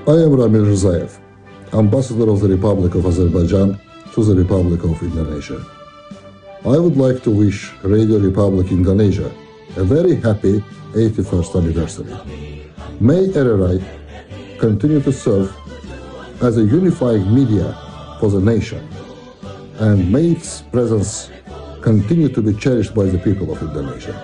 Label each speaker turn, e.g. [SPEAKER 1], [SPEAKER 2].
[SPEAKER 1] I am Ramil Rzaev, Ambassador of the Republic of Azerbaijan to the Republic of Indonesia. I would like to wish Radio Republic Indonesia a very happy 81st anniversary. May RRI continue to serve as a unifying media for the nation, and may its presence continue to be cherished by the people of Indonesia.